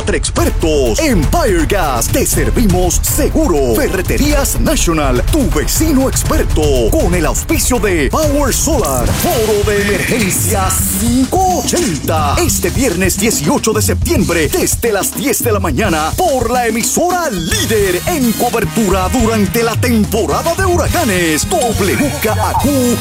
4 expertos. Empire Gas, te servimos seguro. Ferreterías National, tu vecino experto. Con el auspicio de Power Solar. Foro de Emergencia 580. Este viernes 18 de septiembre, desde las 10 de la mañana, por la emisora líder en cobertura durante la temporada de huracanes. WKAQ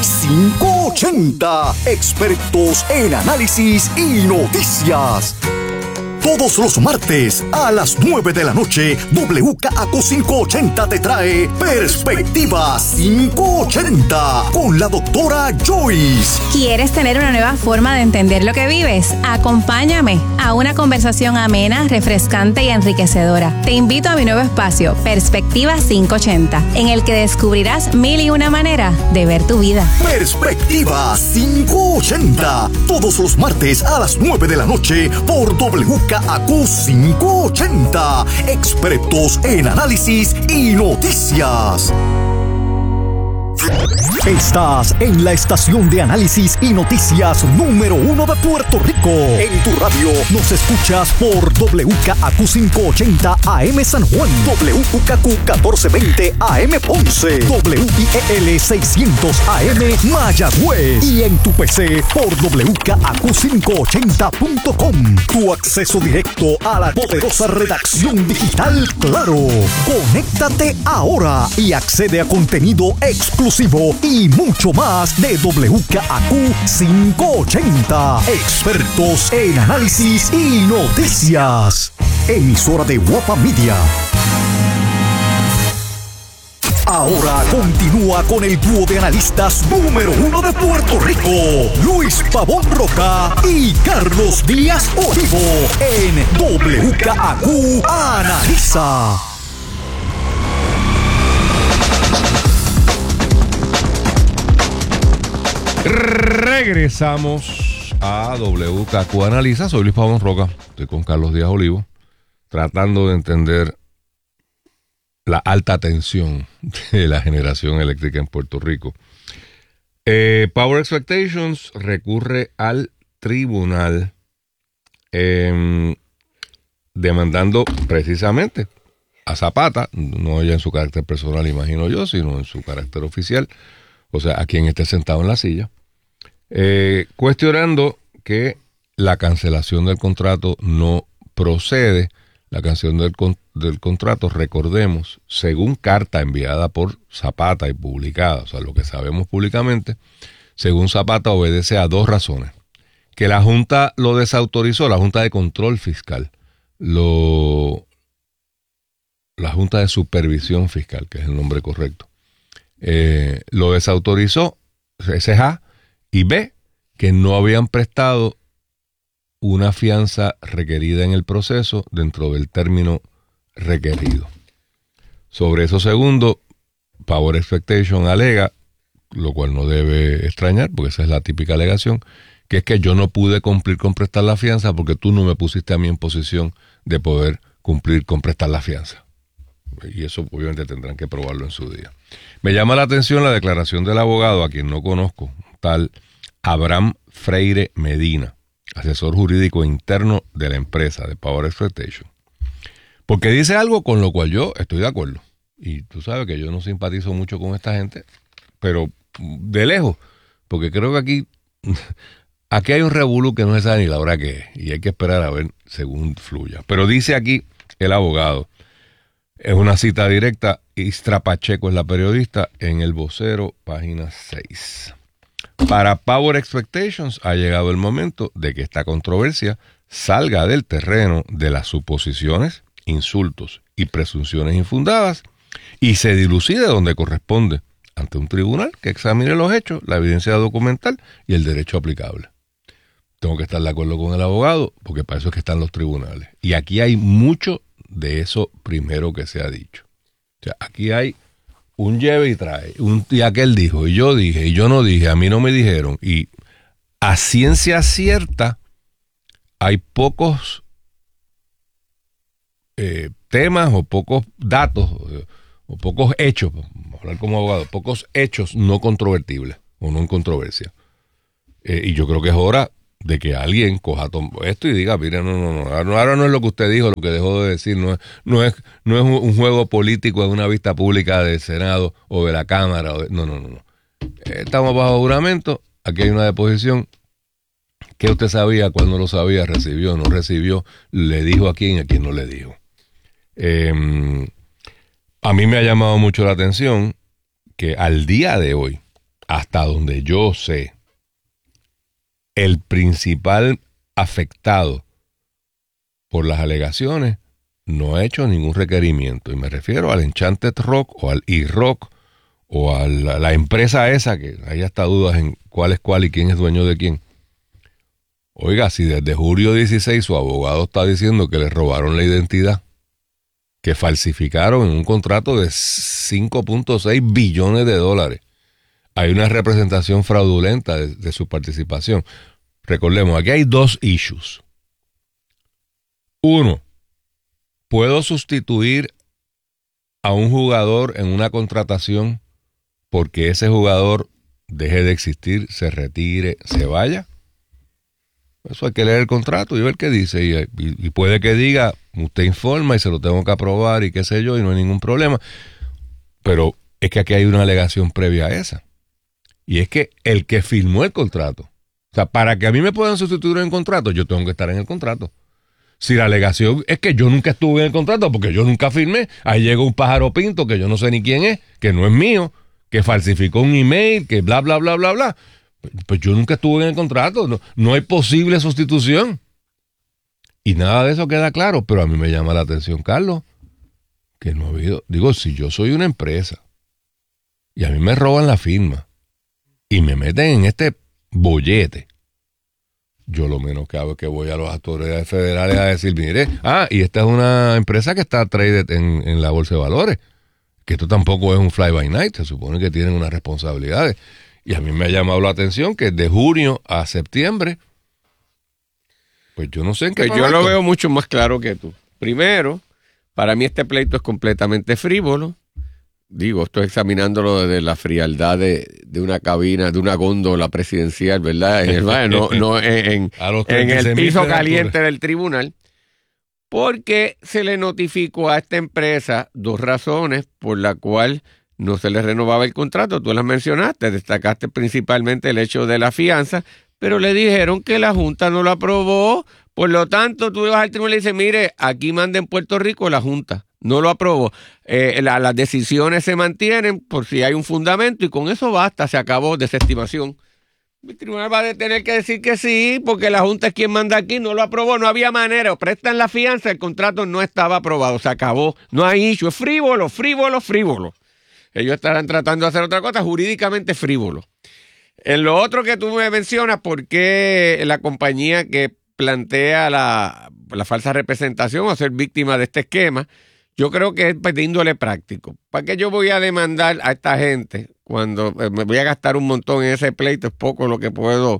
580. Expertos en análisis y noticias. Todos los martes a las 9 de la noche, WKAQ 580 te trae Perspectiva 580 con la doctora Joyce. ¿Quieres tener una nueva forma de entender lo que vives? Acompáñame a una conversación amena, refrescante y enriquecedora. Te invito a mi nuevo espacio, Perspectiva 580, en el que descubrirás 1001 maneras de ver tu vida. Perspectiva 580, todos los martes a las 9 de la noche por WKAQ 580, expertos en análisis y noticias. Estás en la estación de análisis y noticias número 1 de Puerto Rico. En tu radio nos escuchas por WKAQ 580 AM San Juan, WKAQ 1420 AM Ponce, WIEL 600 AM Mayagüez y en tu PC por WKAQ580.com. Tu acceso directo a la poderosa redacción digital Claro. Conéctate ahora y accede a contenido exclusivo y mucho más de WKAQ 580. Expertos en análisis y noticias. Emisora de Guapa Media. Ahora continúa con el dúo de analistas número 1 de Puerto Rico, Luis Pavón Roca y Carlos Díaz Olivo, en WKAQ Analiza. Regresamos a WKAQ Analiza. Soy Luis Pavón Roca, estoy con Carlos Díaz Olivo, tratando de entender la alta tensión de la generación eléctrica en Puerto Rico. Power Expectations recurre al tribunal demandando precisamente a Zapata, no ella en su carácter personal, imagino yo, sino en su carácter oficial, o sea, a quien esté sentado en la silla, cuestionando que la cancelación del contrato no procede. La cancelación del contrato, recordemos, según carta enviada por Zapata y publicada, o sea, lo que sabemos públicamente, según Zapata obedece a 2 razones. Que la Junta lo desautorizó, la Junta de Control Fiscal, la Junta de Supervisión Fiscal, que es el nombre correcto, lo desautorizó, ese es A, y B, que no habían prestado una fianza requerida en el proceso dentro del término requerido. Sobre eso segundo, Power Expectation alega, lo cual no debe extrañar, porque esa es la típica alegación, que es que yo no pude cumplir con prestar la fianza porque tú no me pusiste a mí en posición de poder cumplir con prestar la fianza. Y eso obviamente tendrán que probarlo en su día. Me llama la atención la declaración del abogado, a quien no conozco, tal Abraham Freire Medina, asesor jurídico interno de la empresa de Power Expectation, porque dice algo con lo cual yo estoy de acuerdo. Y tú sabes que yo no simpatizo mucho con esta gente, pero de lejos, porque creo que aquí hay un revolú que no se sabe ni la hora que es, y hay que esperar a ver según fluya. Pero dice aquí el abogado, es una cita directa, Istra Pacheco es la periodista, en El Vocero, página 6. Para Power Expectations ha llegado el momento de que esta controversia salga del terreno de las suposiciones, insultos y presunciones infundadas y se dilucide donde corresponde, ante un tribunal que examine los hechos, la evidencia documental y el derecho aplicable. Tengo que estar de acuerdo con el abogado, porque para eso es que están los tribunales. Y aquí hay mucho de eso primero que se ha dicho. O sea, aquí hay un lleve y trae, y aquel dijo, y yo dije, y yo no dije, a mí no me dijeron, y a ciencia cierta hay pocos temas o pocos datos o pocos hechos, vamos a hablar como abogado, pocos hechos no controvertibles o no en controversia. Y yo creo que es hora de que alguien coja esto y diga, mire, ahora no es lo que usted dijo, lo que dejó de decir, no es un juego político en una vista pública del Senado o de la Cámara, no. Estamos bajo juramento, aquí hay una deposición, ¿qué usted sabía, cuál no lo sabía, recibió, no recibió, le dijo a quién no le dijo? A mí me ha llamado mucho la atención que al día de hoy, hasta donde yo sé, el principal afectado por las alegaciones no ha hecho ningún requerimiento. Y me refiero al Enchanted Rock o al E-Rock o a la empresa esa, que hay hasta dudas en cuál es cuál y quién es dueño de quién. Oiga, si desde julio 16 su abogado está diciendo que le robaron la identidad, que falsificaron en un contrato de $5.6 billones, hay una representación fraudulenta de su participación. Recordemos, aquí hay dos issues. Uno, ¿puedo sustituir a un jugador en una contratación porque ese jugador deje de existir, se retire, se vaya? Eso hay que leer el contrato y ver qué dice. Y puede que diga, usted informa y se lo tengo que aprobar y qué sé yo, y no hay ningún problema. Pero es que aquí hay una alegación previa a esa. Y es que el que firmó el contrato, o sea, para que a mí me puedan sustituir en el contrato, yo tengo que estar en el contrato. Si la alegación es que yo nunca estuve en el contrato porque yo nunca firmé, ahí llega un pájaro pinto que yo no sé ni quién es, que no es mío, que falsificó un email, que bla, bla, bla, bla, bla. Pues yo nunca estuve en el contrato, no hay posible sustitución. Y nada de eso queda claro, pero a mí me llama la atención, Carlos, que no ha habido... Digo, si yo soy una empresa y a mí me roban la firma y me meten en este bollete, yo lo menos que hago es que voy a las autoridades federales a decir, mire, y esta es una empresa que está traded en la bolsa de valores, que esto tampoco es un fly by night, se supone que tienen unas responsabilidades. Y a mí me ha llamado la atención que de junio a septiembre, pues yo no sé en qué. Pues yo lo veo mucho más claro que tú. Primero, para mí este pleito es completamente frívolo. Digo, estoy examinándolo desde la frialdad de una cabina, de una góndola presidencial, ¿verdad? No en el piso caliente del tribunal. Porque se le notificó a esta empresa 2 razones por la cual no se le renovaba el contrato. Tú las mencionaste, destacaste principalmente el hecho de la fianza, pero le dijeron que la Junta no lo aprobó. Por lo tanto, tú vas al tribunal y dices, mire, aquí manda en Puerto Rico la Junta. No lo aprobó. Las decisiones se mantienen por si hay un fundamento y con eso basta, se acabó, desestimación. El tribunal va a tener que decir que sí, porque la Junta es quien manda aquí, no lo aprobó, no había manera. Prestan la fianza, el contrato no estaba aprobado, se acabó. No hay issue, es frívolo. Ellos estarán tratando de hacer otra cosa, jurídicamente frívolo. En lo otro que tú me mencionas, ¿por qué la compañía que plantea la falsa representación o ser víctima de este esquema? Yo creo que es de índole práctico. ¿Para qué yo voy a demandar a esta gente cuando me voy a gastar un montón en ese pleito? Es poco lo que puedo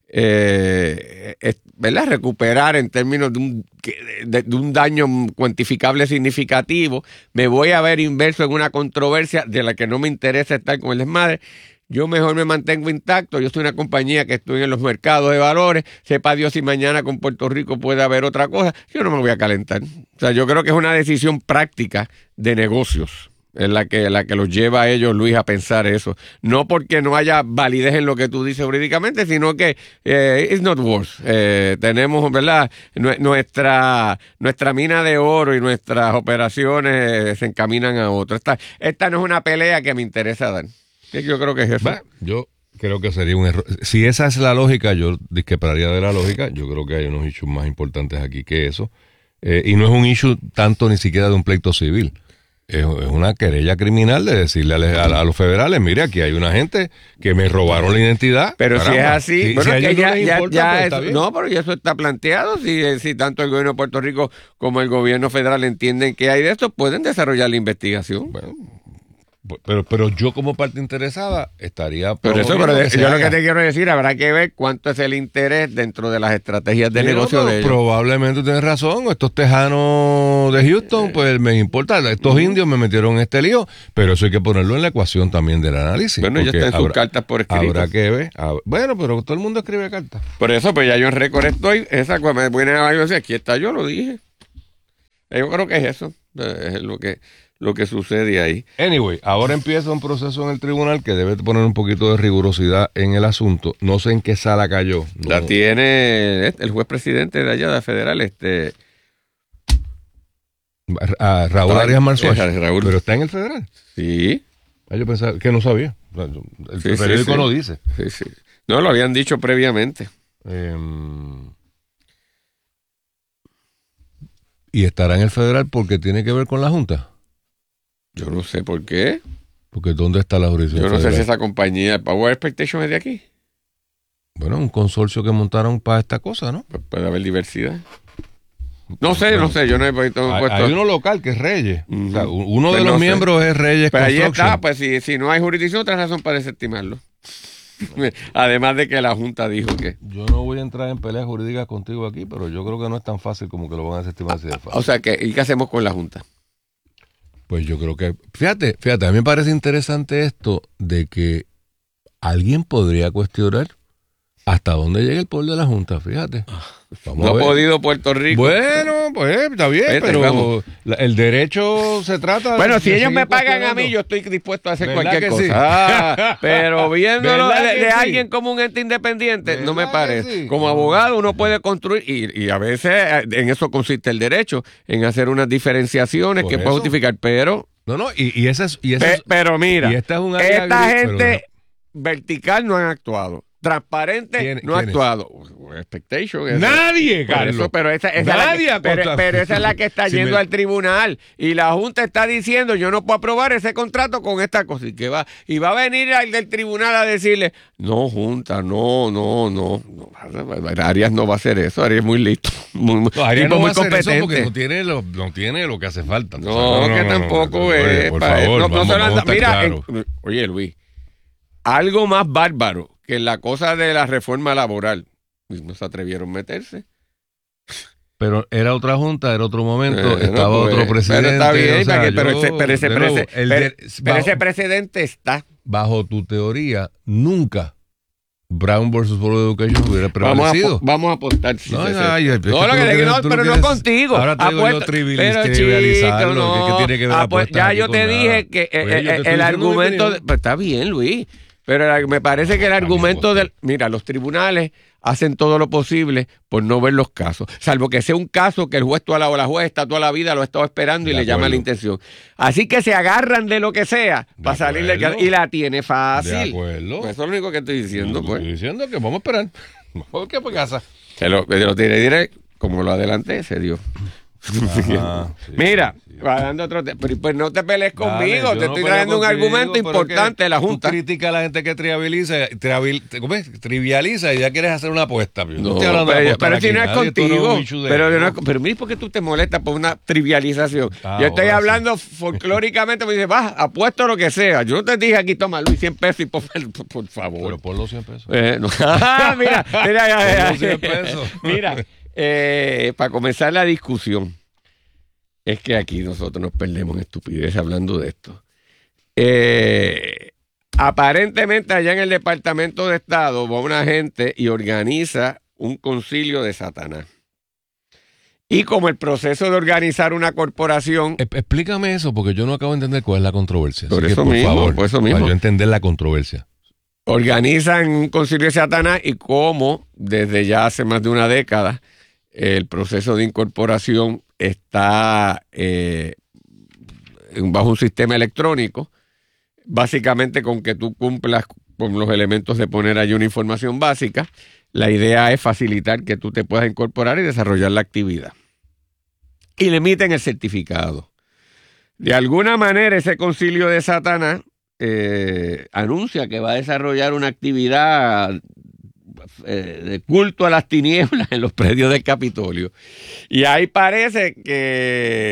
¿verdad? Recuperar en términos de un daño cuantificable significativo. Me voy a ver inverso en una controversia de la que no me interesa estar con el desmadre. Yo mejor me mantengo intacto. Yo soy una compañía que estoy en los mercados de valores. Sepa Dios si mañana con Puerto Rico puede haber otra cosa. Yo no me voy a calentar. O sea, yo creo que es una decisión práctica de negocios en la que los lleva a ellos, Luis, a pensar eso. No porque no haya validez en lo que tú dices jurídicamente, sino que it's not worth. Tenemos, ¿verdad? Nuestra mina de oro y nuestras operaciones se encaminan a otro. Esta no es una pelea que me interesa dar. Yo creo que es eso. Yo creo que sería un error. Si esa es la lógica, yo discreparía de la lógica. Yo creo que hay unos issues más importantes aquí que eso. Y no es un issue tanto ni siquiera de un pleito civil. Es una querella criminal de decirle a los federales, mire, aquí hay una gente que me robaron la identidad. Pero caramba, si es así, si bueno, a que ellos no les importa, pues eso, no, pero ya eso está planteado. Si tanto el gobierno de Puerto Rico como el gobierno federal entienden que hay de esto, pueden desarrollar la investigación. Bueno, pero yo como parte interesada estaría... Pero yo promoviendo lo se que haga. te quiero decir, habrá que ver cuánto es el interés dentro de las estrategias de Sí, negocio pero de ellos. probablemente tienes razón. Estos tejanos de Houston, pues me importa. Estos indios me metieron en este lío, pero eso hay que ponerlo en la ecuación también del análisis. Bueno, ya porque está en sus cartas por escrito. Habrá que ver. Bueno, pero todo el mundo escribe cartas. Por eso, pues ya yo en récord estoy. Esa cuando me viene a decir, aquí está, yo lo dije. Yo creo que es eso. Es lo que sucede ahí. Anyway, ahora empieza un proceso en el tribunal que debe poner un poquito de rigurosidad en el asunto. No sé en qué sala cayó. La No. tiene el juez presidente de allá de federal, Raúl Arias Marzuach. Raúl. Pero está en el federal. Sí. Yo pensaba que no sabía. El Sí, periódico sí. lo dice. Sí, sí. No, lo habían dicho previamente. Y estará en el federal porque tiene que ver con la Junta. Yo no sé por qué. Porque ¿dónde está la jurisdicción Yo no sé federal? si esa compañía, Power Expectation, es de aquí. Bueno, un consorcio que montaron para esta cosa, ¿no? Pues puede haber diversidad. No sé, yo no he puesto. Hay uno local que es Reyes. Ujú. O sea, uno Pues de los no sé. miembros es Reyes Pues ahí Construction. está, pues si no hay jurisdicción, otra razón para desestimarlo. Además de que la Junta dijo que. Yo no voy a entrar en peleas jurídicas contigo aquí, pero yo creo que no es tan fácil como que lo van a desestimar así de fácil. O sea, ¿y qué hacemos con la Junta? Pues yo creo que, fíjate, a mí me parece interesante esto de que alguien podría cuestionar hasta dónde llega el poder de la Junta, fíjate. Vamos No a ha ver. podido Puerto Rico. Bueno, pues está bien, Vete, pero vamos. el derecho se trata Bueno, de si ellos seguir me pagan a cuestionando. mí, yo estoy dispuesto a hacer ¿Verdad cualquier que cosa. sí? Pero viéndolo ¿Verdad de que sí? alguien como un ente independiente, no me ¿Verdad que parece. sí? Como abogado uno puede construir, y a veces en eso consiste el derecho, en hacer unas diferenciaciones Por que eso. puede justificar, pero No, y ese es... Y ese es pero mira, y esta es un área esta gris, gente pero- vertical no han actuado. Transparente no ha ¿Quién es? actuado. Expectation. esa. Nadie, Por Carlos. eso, pero esa es Nadie la ha que, contado. pero esa es la que está Si yendo me- al tribunal y la Junta está diciendo yo no puedo aprobar ese contrato con esta cosa y va a venir al del tribunal a decirle no Junta, no, Arias no va a hacer eso, Arias es muy listo, No, Arias tipo no va muy a hacer eso competente. porque no tiene lo que hace falta. No, que tampoco oye, es. por pa- favor, no vamos se a lanza- estar mira, claros. oye Luis, algo más bárbaro que la cosa de la reforma laboral. No se atrevieron a meterse. Pero era otra junta, era otro momento, Bueno, estaba pues, otro presidente. Pero está bien, o sea, pero ese precedente está. bajo tu teoría, nunca Brown versus Board of Education hubiera prevalecido. Vamos a apostar. Si No, se- no, ay, es que no, tú lo que lo te digo, quieres- no, tú lo pero no quieres- contigo. ahora te digo yo Apuesto- trivializarlo, pero, chico, ¿qué tiene que ver apuestas ya aquí yo con te nada? dije que Oye, yo te estoy el diciendo mi argumento. opinión. Pues está bien, Luis. Pero me parece que el argumento del. Mira, los tribunales hacen todo lo posible por no ver los casos. Salvo que sea un caso que el juez o la juez está toda la vida, lo ha estado esperando y De le llama la acuerdo. intención. Así que se agarran de lo que sea para salirle. acuerdo. Y la tiene fácil. De acuerdo. Pues eso es lo único que estoy diciendo, pues. Estoy diciendo que vamos a esperar. Vamos a ver qué pasa. Te lo diré, como lo adelanté, se dio. Ajá, sí, Mira, sí. va dando otro pero pues no te pelees Dale, conmigo, yo te no estoy peleo trayendo un contigo, argumento pero importante de la Junta. Tú criticas a la gente que trivializa y ya quieres hacer una apuesta. Yo No, estoy hablando de pero apostar si aquí, no es nadie, esto contigo, un issue de- pero ¿mí por qué tú te molestas por una trivialización? Yo estoy ahora hablando folclóricamente, me dice, vas, apuesto lo que sea. Yo no te dije aquí, toma Luis, 100 pesos y por favor. Pero por los 100 pesos. No. mira, Por los 100 pesos. mira, para comenzar la discusión, es que aquí nosotros nos perdemos en estupidez hablando de esto. Aparentemente allá en el Departamento de Estado va una gente y organiza un concilio de Satanás. Y como el proceso de organizar una corporación... Explícame eso, porque yo no acabo de entender cuál es la controversia. Por Así eso que, por mismo, favor, por eso mismo. para yo entender la controversia. Organizan un concilio de Satanás y cómo desde ya hace más de una década el proceso de incorporación está bajo un sistema electrónico, básicamente con que tú cumplas con los elementos de poner ahí una información básica. La idea es facilitar que tú te puedas incorporar y desarrollar la actividad. Y le emiten el certificado. De alguna manera ese concilio de Satanás anuncia que va a desarrollar una actividad de culto a las tinieblas en los predios del Capitolio. Y ahí parece que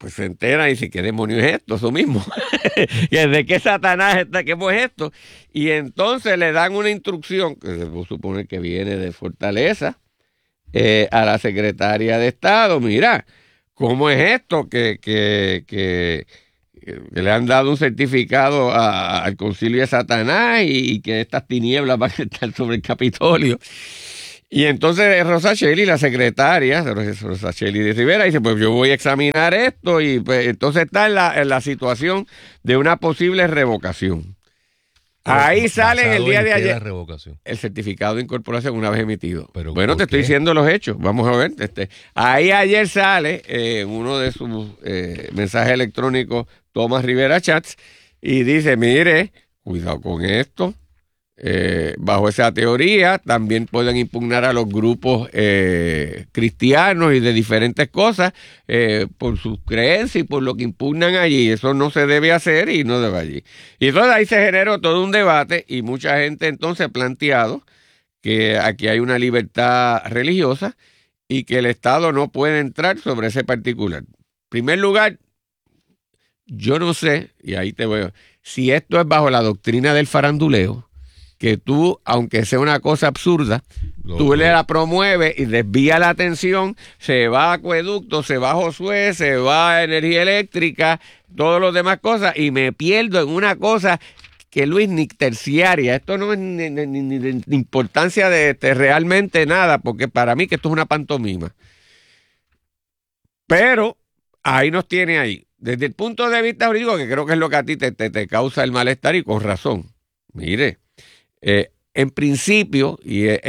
pues se entera y dice, ¿qué demonios es esto? Eso mismo. ¿De qué Satanás está? ¿Qué es esto? Y entonces le dan una instrucción, que se puede suponer que viene de Fortaleza, a la secretaria de Estado. Mira, ¿cómo es esto que le han dado un certificado al concilio de Satanás y que estas tinieblas van a estar sobre el Capitolio? Y entonces Rosa Shelley, la secretaria, Rosa Shelley de Rivera, dice, pues yo voy a examinar esto y pues entonces está en la situación de una posible revocación. Ahí sale en el día de ayer el certificado de incorporación una vez emitido. ¿Pero bueno, te estoy diciendo los hechos. Vamos a ver. Ahí ayer sale uno de sus mensajes electrónicos, Tomás Rivera Chats, y dice, mire, cuidado con esto. Bajo esa teoría también pueden impugnar a los grupos cristianos y de diferentes cosas por sus creencias y por lo que impugnan allí. Eso no se debe hacer y no debe allí. Y entonces ahí se generó todo un debate y mucha gente entonces ha planteado que aquí hay una libertad religiosa y que el Estado no puede entrar sobre ese particular. En primer lugar, yo no sé, y ahí te veo, si esto es bajo la doctrina del faranduleo, que tú, aunque sea una cosa absurda, tú le la promueves y desvía la atención, se va a acueducto, se va a Josué, se va a energía eléctrica, todas las demás cosas, y me pierdo en una cosa que, Luis, ni terciaria. Esto no es ni de importancia de realmente nada, porque para mí que esto es una pantomima. Pero ahí nos tiene ahí. Desde el punto de vista jurídico, que creo que es lo que a ti te causa el malestar y con razón. Mire, en principio,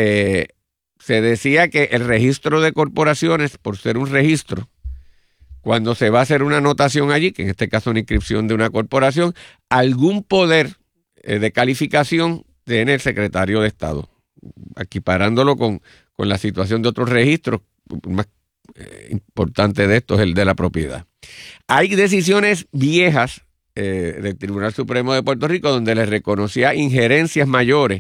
se decía que el registro de corporaciones, por ser un registro, cuando se va a hacer una anotación allí, que en este caso una inscripción de una corporación, algún poder de calificación tiene el secretario de Estado, equiparándolo con la situación de otros registros. Más importante de esto es el de la propiedad. Hay decisiones viejas del Tribunal Supremo de Puerto Rico donde le reconocía injerencias mayores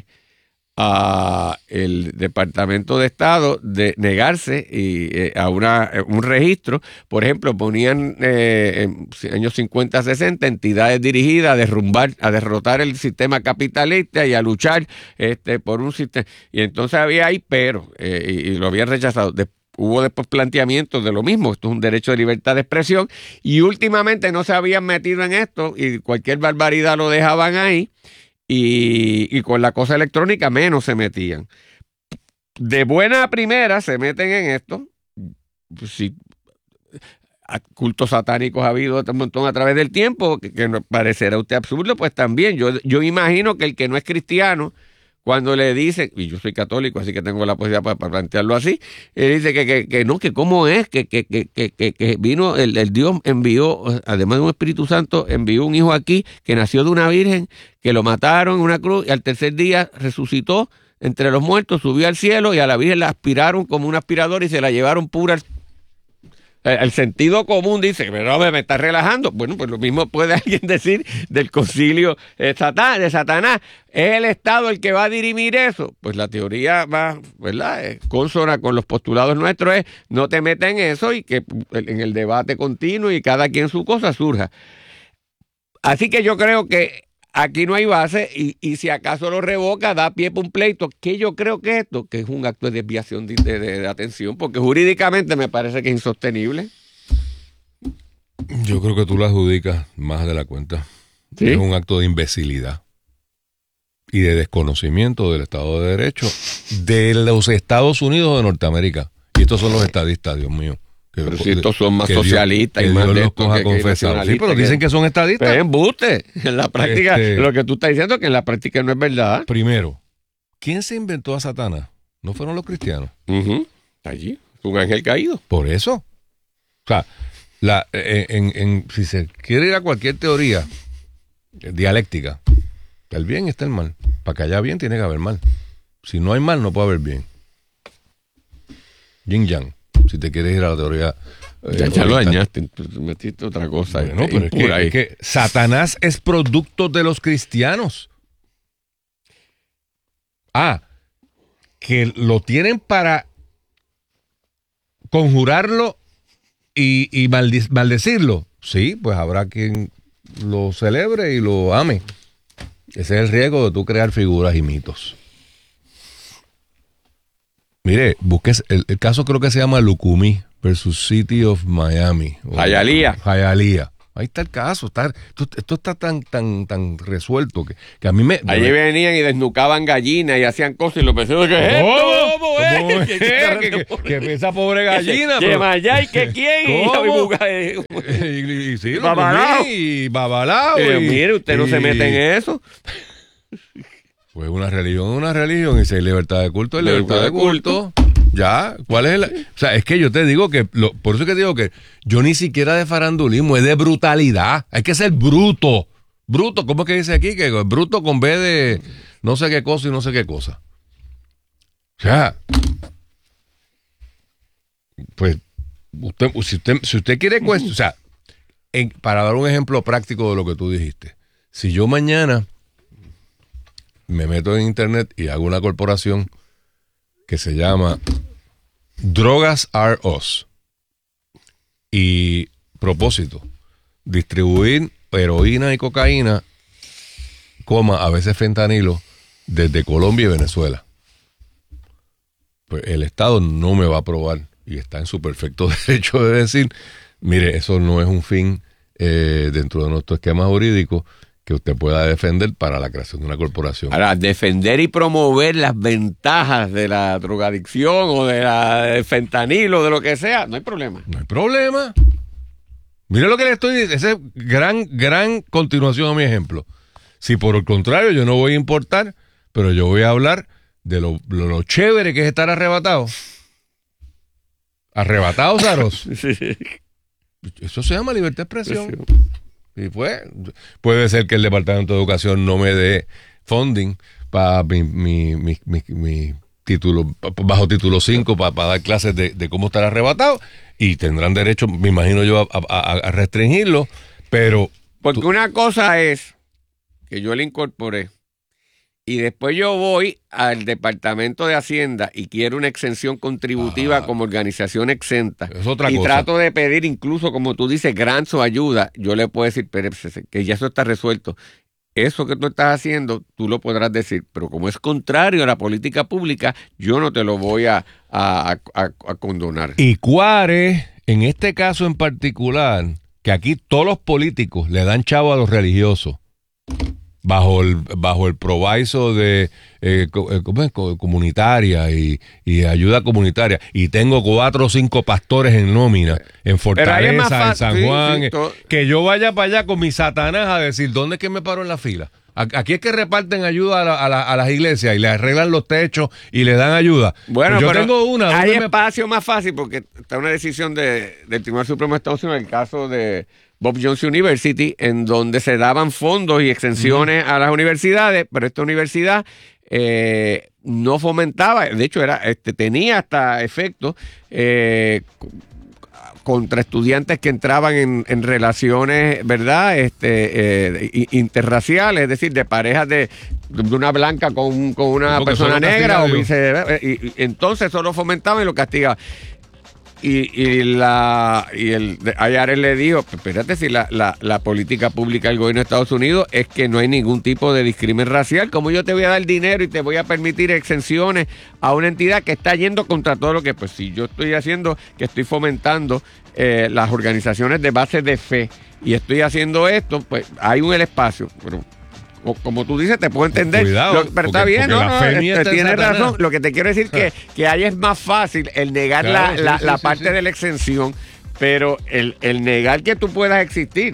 a el Departamento de Estado de negarse a un registro. Por ejemplo, ponían en años 50, 60 entidades dirigidas a derrotar el sistema capitalista y a luchar por un sistema. Y entonces había ahí y lo habían rechazado. Hubo después planteamientos de lo mismo, esto es un derecho de libertad de expresión, y últimamente no se habían metido en esto y cualquier barbaridad lo dejaban ahí, y con la cosa electrónica menos se metían. De buena primera se meten en esto. Si cultos satánicos ha habido un montón a través del tiempo, que nos parecerá a usted absurdo, pues también. Yo imagino que el que no es cristiano, cuando le dicen, y yo soy católico, así que tengo la posibilidad para plantearlo así, dice que no, que cómo es, que vino, el Dios envió, además de un Espíritu Santo, envió un hijo aquí que nació de una virgen, que lo mataron en una cruz y al tercer día resucitó entre los muertos, subió al cielo y a la virgen la aspiraron como un aspirador y se la llevaron pura. El sentido común dice, pero me está relajando. Bueno, pues lo mismo puede alguien decir del concilio de Satanás. ¿Es el Estado el que va a dirimir eso? Pues la teoría va, ¿verdad? Consona con los postulados nuestros es no te metas en eso y que en el debate continuo y cada quien su cosa surja. Así que yo creo que aquí no hay base y si acaso lo revoca, da pie para un pleito. ¿Qué yo creo que esto? Que es un acto de desviación de atención, porque jurídicamente me parece que es insostenible. Yo creo que tú lo adjudicas más de la cuenta. ¿Sí? Es un acto de imbecilidad y de desconocimiento del Estado de Derecho de los Estados Unidos de Norteamérica. Y estos son los estadistas, Dios mío. Pero si estos son más socialistas y más de esto que confesar. Sí, pero dicen que son estadistas. Pero embuste. En la práctica, lo que tú estás diciendo es que en la práctica no es verdad. Primero, ¿quién se inventó a Satanás? ¿No fueron los cristianos? Está allí, un ángel caído. Por eso. O sea, si se quiere ir a cualquier teoría dialéctica, el bien está el mal. Para que haya bien tiene que haber mal. Si no hay mal, no puede haber bien. Yin Yang. Si te quieres ir a la teoría. Ya lo dañaste, metiste otra cosa. Bueno, pero es que Satanás es producto de los cristianos. Que lo tienen para conjurarlo y maldecirlo. Sí, pues habrá quien lo celebre y lo ame. Ese es el riesgo de tú crear figuras y mitos. Mire, busques el caso, creo que se llama Lucumí versus City of Miami. Hialeah. Ahí está el caso. Esto está tan resuelto que a mí me... Allí venían y desnucaban gallinas y hacían cosas y lo pensaron que es ¿Cómo es? Que esa pobre gallina. Que allá y que quién. Y sí, babalao. Mire, usted no se mete en eso. Pues una religión y si hay libertad de culto, hay libertad de culto. Ya, ¿cuál es o sea, es que yo te digo que, por eso es que te digo que yo ni siquiera de farandulismo, es de brutalidad. Hay que ser bruto. Bruto, ¿cómo es que dice aquí? Que bruto con B de no sé qué cosa y no sé qué cosa. O sea, pues, si usted quiere cuestionar, o sea, para dar un ejemplo práctico de lo que tú dijiste, si yo mañana me meto en internet y hago una corporación que se llama Drogas Are Us y propósito, distribuir heroína y cocaína, a veces fentanilo, desde Colombia y Venezuela. Pues el Estado no me va a aprobar y está en su perfecto derecho de decir, mire, eso no es un fin dentro de nuestro esquema jurídico que usted pueda defender para la creación de una corporación. Para defender y promover las ventajas de la drogadicción o del fentanilo, de lo que sea, no hay problema. No hay problema. Mire lo que le estoy diciendo, esa es gran continuación a mi ejemplo. Si por el contrario yo no voy a importar, pero yo voy a hablar de lo chévere que es estar arrebatado. Arrebatado, Zaros. Sí. Eso se llama libertad de expresión. Y pues, puede ser que el Departamento de Educación no me dé funding para mi título, bajo título 5, para dar clases de cómo estar arrebatado, y tendrán derecho, me imagino yo, a restringirlo, pero... Porque una cosa es que yo le incorporé y después yo voy al Departamento de Hacienda y quiero una exención contributiva como organización exenta. Es otra cosa. Trato de pedir incluso, como tú dices, grants o ayuda. Yo le puedo decir, pero que ya eso está resuelto. Eso que tú estás haciendo, tú lo podrás decir, pero como es contrario a la política pública, yo no te lo voy a condonar. Y Cuare, en este caso en particular, que aquí todos los políticos le dan chavo a los religiosos, bajo el proviso de comunitaria y ayuda comunitaria, y tengo 4 o 5 pastores en nómina en Fortaleza, en San Juan, que yo vaya para allá con mi Satanás a decir, ¿dónde es que me paro en la fila? Aquí es que reparten ayuda a las iglesias y le arreglan los techos y le dan ayuda. Bueno, pues yo tengo una. Hay espacio más fácil porque está una decisión del Tribunal Supremo de Estados Unidos en el caso de Bob Jones University, en donde se daban fondos y exenciones a las universidades, pero esta universidad no fomentaba, de hecho tenía hasta efectos contra estudiantes que entraban en relaciones, ¿verdad? Interraciales, es decir, de parejas de una blanca con una persona negra o viceversa. Y entonces eso lo fomentaba y lo castigaba. Y el IRS le dijo, espérate, si la política pública del gobierno de Estados Unidos es que no hay ningún tipo de discriminación racial, ¿cómo yo te voy a dar dinero y te voy a permitir exenciones a una entidad que está yendo contra todo lo que, pues si yo estoy haciendo, que estoy fomentando las organizaciones de base de fe y estoy haciendo esto, pues hay el espacio, pero como tú dices, te puedo entender. Cuidado, pero está bien, tienes razón. Lo que te quiero decir que ahí es más fácil el negar la parte de la exención, pero el negar que tú puedas existir.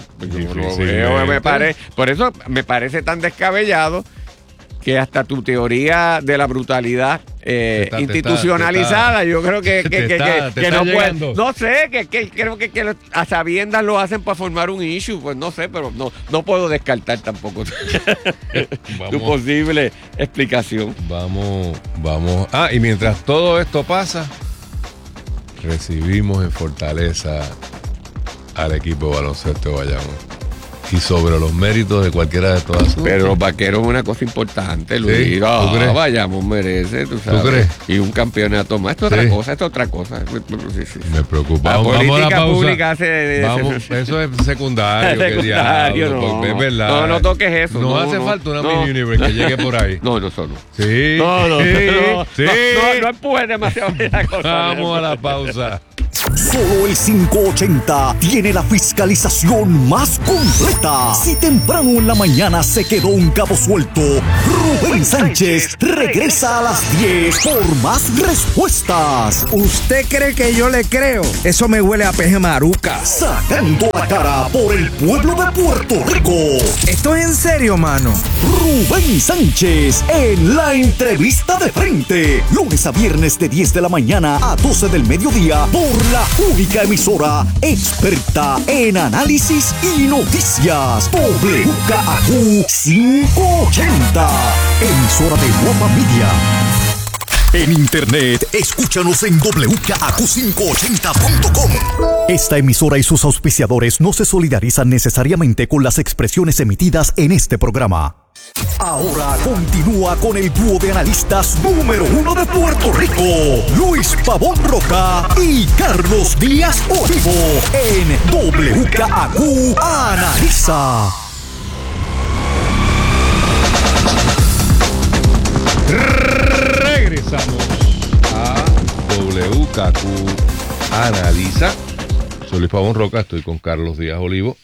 Por eso me parece tan descabellado que hasta tu teoría de la brutalidad institucionalizada, yo creo que no puede. No sé, creo que a sabiendas lo hacen para formar un issue, pues no sé, pero no puedo descartar tampoco tu posible explicación. Vamos. Y mientras todo esto pasa, recibimos en Fortaleza al equipo de baloncesto de Bayamón. y sobre los méritos de cualquiera de todas. Pero los vaqueros es una cosa importante, Luis. Sí, ¿tú crees? Vayamos, merece, tú sabes. ¿Tú crees? Y un campeonato más. Esto es Sí. otra cosa. Sí. Me preocupa. La Vamos a la política pausa. pública hace... Vamos, eso es secundario. qué Secundario, diablo, no. porque es verdad. No toques eso. No hace falta una Miss Universe que llegue por ahí. No, eso no. Sí. No Sí. no empujes demasiado la cosa. Vamos a la pausa. Solo el 580 tiene la fiscalización más completa. Si temprano en la mañana se quedó un cabo suelto, Rubén Sánchez regresa a las 10 por más respuestas. ¿Usted cree que yo le creo? Eso me huele a peje maruca. Sacando la cara por el pueblo de Puerto Rico. ¿Esto es en serio, mano? Rubén Sánchez en la entrevista de frente. Lunes a viernes de 10 de la mañana a 12 del mediodía por la única emisora experta en análisis y noticias. WKAQ 580. Emisora de Guapa Media. En internet, escúchanos en WKAQ580.com. Esta emisora y sus auspiciadores no se solidarizan necesariamente con las expresiones emitidas en este programa. Ahora continúa con el dúo de analistas número 1 de Puerto Rico, Luis Pavón Roca y Carlos Díaz Olivo, en WKAQ Analiza. Regresamos a WKQ Analiza. Soy Luis Pavón Roca, estoy con Carlos Díaz Olivo.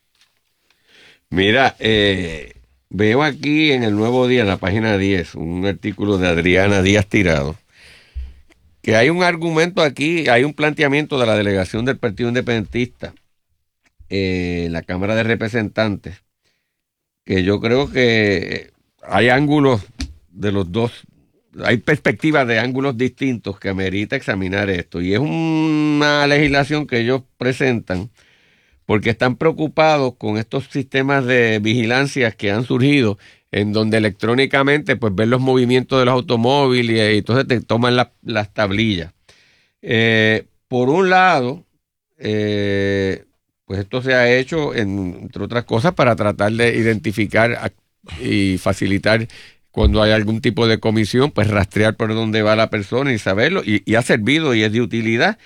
Mira, veo aquí en el Nuevo Día, en la página 10, un artículo de Adriana Díaz Tirado, que hay un argumento aquí, hay un planteamiento de la delegación del Partido Independentista en la Cámara de Representantes, que yo creo que hay ángulos de los dos, hay perspectivas de ángulos distintos que amerita examinar esto, y es una legislación que ellos presentan porque están preocupados con estos sistemas de vigilancia que han surgido, en donde electrónicamente pues ven los movimientos de los automóviles y entonces te toman las tablillas. Por un lado, pues esto se ha hecho, entre otras cosas, para tratar de identificar y facilitar cuando hay algún tipo de comisión, pues rastrear por dónde va la persona y saberlo, y ha servido y es de utilidad.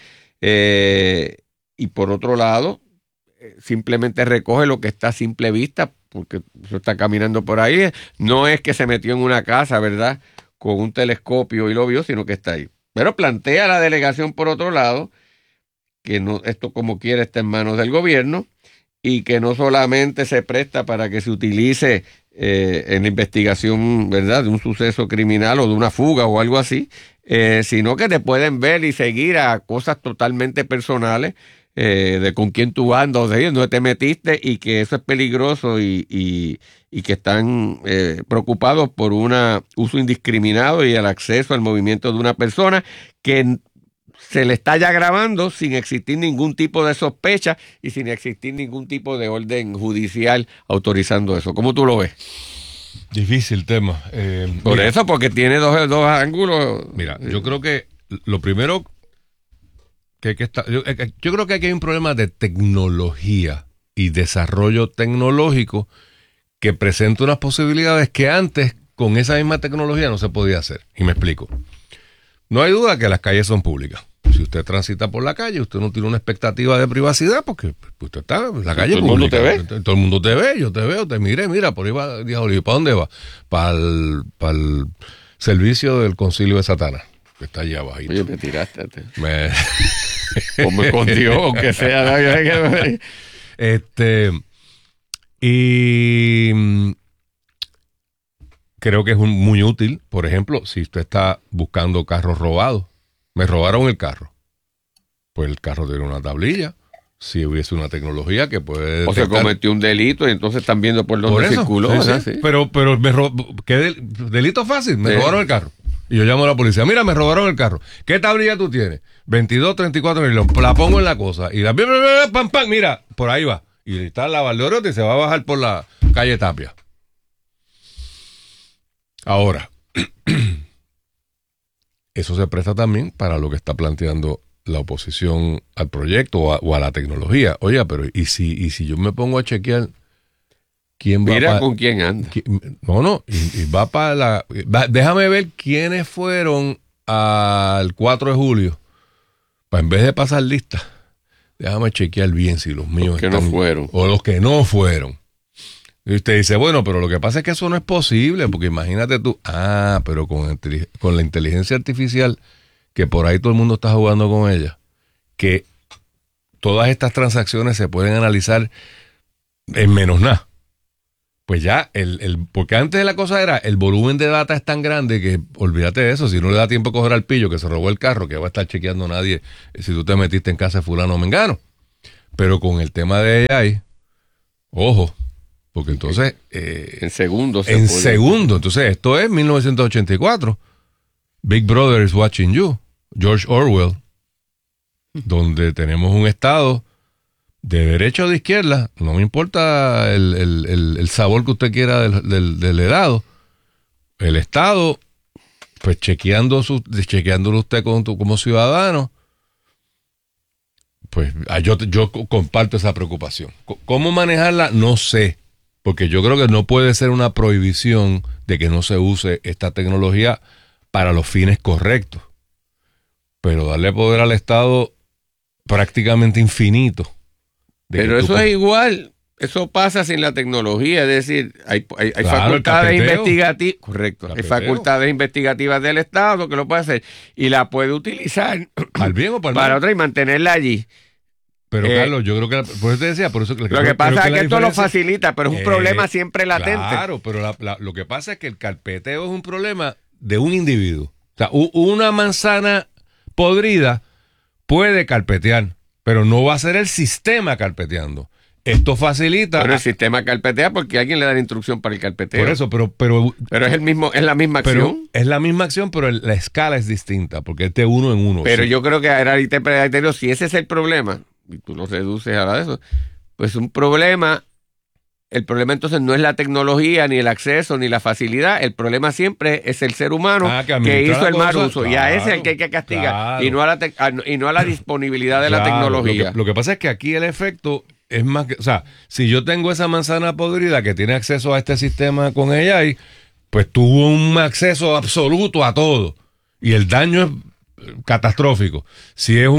Y por otro lado, simplemente recoge lo que está a simple vista, porque eso está caminando por ahí. No es que se metió en una casa, ¿verdad?, con un telescopio y lo vio, sino que está ahí. Pero plantea la delegación, por otro lado, que no, esto como quiera está en manos del gobierno y que no solamente se presta para que se utilice en la investigación, ¿verdad?, de un suceso criminal o de una fuga o algo así, sino que te pueden ver y seguir a cosas totalmente personales, de con quién tú andas, de dónde te metiste, y que eso es peligroso y que están preocupados por un uso indiscriminado y el acceso al movimiento de una persona que se le está ya grabando sin existir ningún tipo de sospecha y sin existir ningún tipo de orden judicial autorizando eso. ¿Cómo tú lo ves? Difícil tema. Por mira, eso, porque tiene dos ángulos. Mira, yo creo que lo primero que está, yo creo que aquí hay un problema de tecnología y desarrollo tecnológico que presenta unas posibilidades que antes con esa misma tecnología no se podía hacer. Y me explico. No hay duda que las calles son públicas. Si usted transita por la calle, usted no tiene una expectativa de privacidad porque usted está en la calle pública. Todo el mundo te ve. Todo el mundo te ve, yo te veo, te miré, mira, por ahí va Díaz Olivo. ¿Para dónde va? Para el servicio del Concilio de Satanás, que está allá abajito. Oye, me tiraste. O me escondió, aunque sea. Y creo que es muy útil, por ejemplo, si usted está buscando carros robados. Me robaron el carro. Pues el carro tiene una tablilla. Si hubiese una tecnología que puede... O se cometió un delito y entonces están viendo por dónde circuló. Sí, sí. Pero ¿qué delito fácil? Me robaron el carro. Y yo llamo a la policía. Mira, me robaron el carro. ¿Qué tablilla tú tienes? 2234 la pongo en la cosa. Y la... ¡Pam, pam! Mira, por ahí va. Y está la Valdeoriotti y se va a bajar por la calle Tapia. Ahora... Eso se presta también para lo que está planteando la oposición al proyecto o a la tecnología. Oiga, pero ¿y si yo me pongo a chequear quién va Mira con quién anda. No, y va para la... déjame ver quiénes fueron al 4 de julio. En vez de pasar lista, déjame chequear bien si los míos que no fueron. O los que no fueron. Y usted dice, bueno, pero lo que pasa es que eso no es posible, porque imagínate tú, pero con la inteligencia artificial, que por ahí todo el mundo está jugando con ella, que todas estas transacciones se pueden analizar en menos nada. Pues ya, porque antes la cosa era, el volumen de data es tan grande que olvídate de eso, si no le da tiempo a coger al pillo que se robó el carro, que va a estar chequeando nadie si tú te metiste en casa de fulano o mengano. Pero con el tema de AI, ojo, porque entonces... en segundos. Entonces esto es 1984. Big Brother is watching you. George Orwell, donde tenemos un estado de derecha o de izquierda, no me importa el sabor que usted quiera del helado, el Estado, pues chequeándolo usted como ciudadano, pues yo comparto esa preocupación. ¿Cómo manejarla? No sé, porque yo creo que no puede ser una prohibición de que no se use esta tecnología para los fines correctos, pero darle poder al Estado prácticamente infinito. Pero eso es igual, eso pasa sin la tecnología, es decir, hay facultades investigativas, correcto, hay facultades investigativas del Estado que lo puede hacer y la puede utilizar al bien o para otra y mantenerla allí. Pero Carlos, yo creo que por eso te decía, por eso lo que pasa es que esto lo facilita, pero es un problema siempre latente. Claro, pero lo que pasa es que el carpeteo es un problema de un individuo. O sea, una manzana podrida puede carpetear, pero no va a ser el sistema carpeteando. Esto facilita. Pero el sistema carpetea porque alguien le da la instrucción para el carpeteo. Por eso, pero es la misma acción. Es la misma acción, pero la escala es distinta, porque es de uno en uno. Pero sí. Yo creo que era el si ese es el problema, y tú lo reduces a eso, pues un problema. El problema entonces no es la tecnología, ni el acceso, ni la facilidad. El problema siempre es el ser humano que hizo el mal uso. Claro, y a ese es el que hay que castigar. Claro. Y no a la disponibilidad de la tecnología. Lo que pasa es que aquí el efecto es más que... O sea, si yo tengo esa manzana podrida que tiene acceso a este sistema con AI, pues tuvo un acceso absoluto a todo. Y el daño es catastrófico. Si es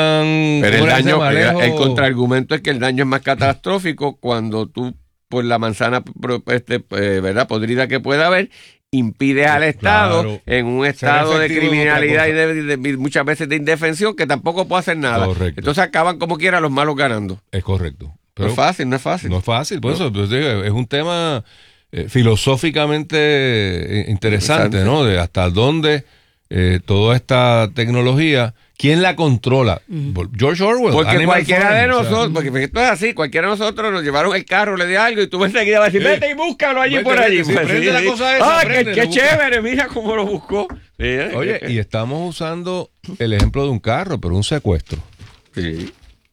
el contraargumento es que el daño es más catastrófico cuando tú, por la manzana ¿verdad? podrida que pueda haber, impide al Estado en un estado de criminalidad y de muchas veces de indefensión que tampoco puede hacer nada. Correcto. Entonces acaban como quiera los malos ganando. Es correcto. Pero no es fácil. No es fácil, por eso es un tema filosóficamente interesante, ¿no? De hasta dónde toda esta tecnología, ¿quién la controla? George Orwell. Porque cualquiera de nosotros, porque esto es así, cualquiera de nosotros nos llevaron el carro, le di algo y tú enseguida vas a decir, vete y búscalo allí por allí. Qué chévere, mira cómo lo buscó. Sí, oye, y estamos usando el ejemplo de un carro, pero un secuestro. Sí.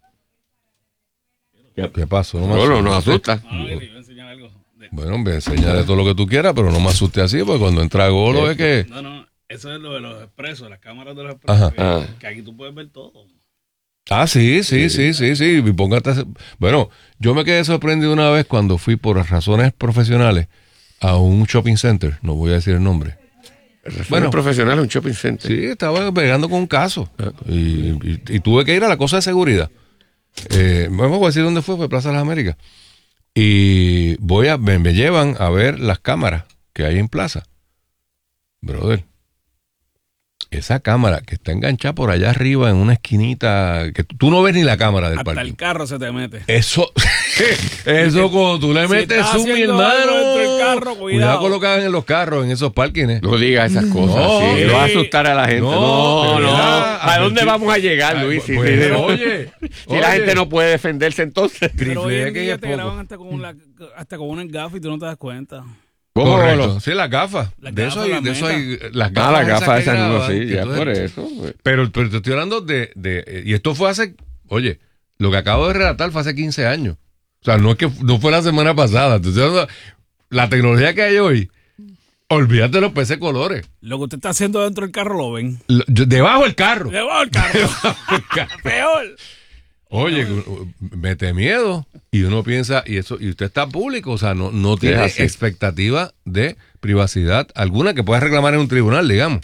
¿Qué pasó? No nos asusta. Bueno, me enseñaré todo lo que tú quieras, pero no me asuste así, porque cuando entra Golo es que... No. Eso es lo de los expresos, las cámaras de los expresos. Que aquí tú puedes ver todo. Sí. Y póngate... Bueno, yo me quedé sorprendido una vez cuando fui por razones profesionales a un shopping center. No voy a decir el nombre. Bueno, profesional, un shopping center. Sí, estaba pegando con un caso. Y tuve que ir a la cosa de seguridad. Vamos a decir dónde fue Plaza de las Américas. Y me llevan a ver las cámaras que hay en Plaza. Brother, esa cámara que está enganchada por allá arriba en una esquinita, que tú no ves ni la cámara del parking. Hasta el carro se te mete. Eso cuando tú le metes zoom, mi hermano. Cuidado con lo que hagan en los carros, en esos parkings. No digas esas cosas. No va a asustar a la gente. No. ¿A dónde vamos a llegar, Luis? Oye, si la gente no puede defenderse, entonces. Pero hoy en día te graban hasta con un gafa y tú no te das cuenta. Correcto. Sí, las gafas. De eso hay las gafas. Las gafas esas no, sí, ya por eso. Pero te estoy hablando de y esto fue oye, lo que acabo de relatar fue hace 15 años. O sea, no fue la semana pasada. Entonces, la tecnología que hay hoy, olvídate de los peces colores. Lo que usted está haciendo dentro del carro lo ven. Debajo del carro. Peor. Oye, mete miedo. Y uno piensa, y usted está público, o sea, no tiene expectativa de privacidad alguna que pueda reclamar en un tribunal, digamos.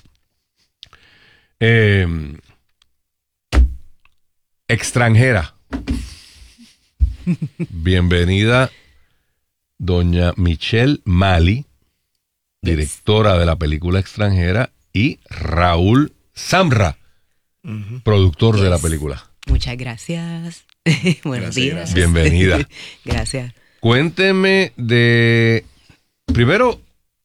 Extranjera. Bienvenida, doña Michelle Mali, directora de la película Extranjera, y Raúl Samra, productor de la película. Muchas gracias. Buenos días. Gracias. Bienvenida. Gracias. Cuénteme de, primero,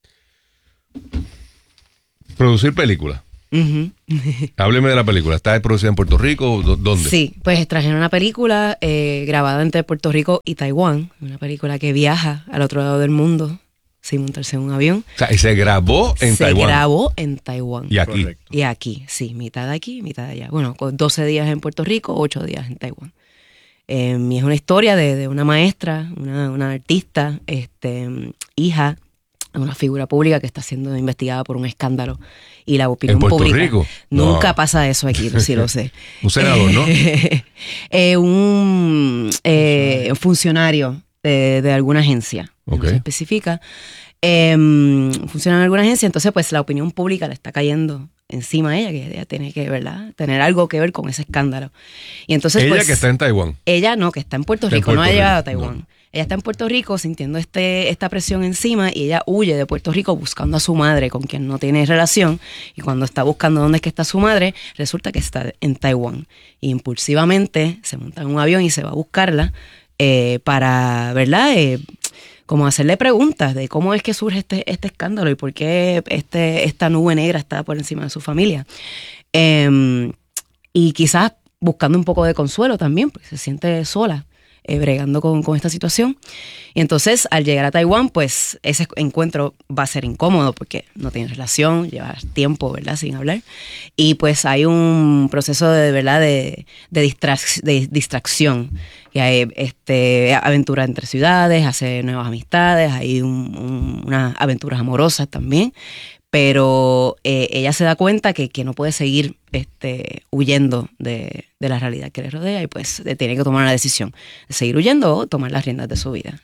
producir películas. Hábleme de la película. ¿Está producida en Puerto Rico? ¿Dónde? Sí, pues trajeron una película grabada entre Puerto Rico y Taiwán. Una película que viaja al otro lado del mundo sin montarse en un avión. O sea, y se grabó en Taiwán. Se grabó en Taiwán. Y aquí. Correcto. Y aquí, sí, mitad aquí, mitad allá. Bueno, con 12 días en Puerto Rico, 8 días en Taiwán. Y es una historia de una maestra, una artista, hija de una figura pública que está siendo investigada por un escándalo. Y la opinión pública. ¿En Puerto Rico? No. Nunca pasa eso aquí, sí lo sé. Un senador, ¿no? Un funcionario de alguna agencia. Okay. No se especifica. Funciona en alguna agencia, entonces pues la opinión pública le está cayendo encima a ella, que ella tiene que, ¿verdad?, tener algo que ver con ese escándalo. Y entonces ella pues, que está en Taiwán. Ella no, que está en Puerto Rico, en no ha Puerto llegado a Rico, Taiwán. no. Ella está en Puerto Rico sintiendo esta presión encima y ella huye de Puerto Rico buscando a su madre, con quien no tiene relación, y cuando está buscando dónde es que está su madre, resulta que está en Taiwán. Y impulsivamente se monta en un avión y se va a buscarla para, ¿verdad?, como hacerle preguntas de cómo es que surge este escándalo y por qué esta nube negra está por encima de su familia. Y quizás buscando un poco de consuelo también, porque se siente sola, bregando con esta situación. Y entonces, al llegar a Taiwán, pues ese encuentro va a ser incómodo porque no tiene relación, lleva tiempo, ¿verdad?, sin hablar. Y pues hay un proceso de distracción. Y hay aventura entre ciudades, hace nuevas amistades, hay unas aventuras amorosas también. Pero ella se da cuenta que no puede seguir huyendo de la realidad que le rodea y pues tiene que tomar una decisión de seguir huyendo o tomar las riendas de su vida.